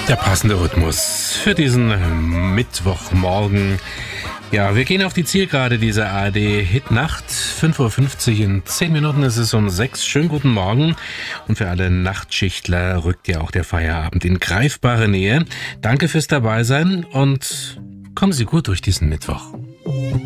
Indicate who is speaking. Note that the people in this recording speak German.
Speaker 1: Der passende Rhythmus für diesen Mittwochmorgen. Ja, wir gehen auf die Zielgerade dieser ARD-Hitnacht. 5:50 Uhr, in 10 Minuten ist es um 6. Schönen guten Morgen. Und für alle Nachtschichtler rückt ja auch der Feierabend in greifbare Nähe. Danke fürs Dabeisein und kommen Sie gut durch diesen Mittwoch.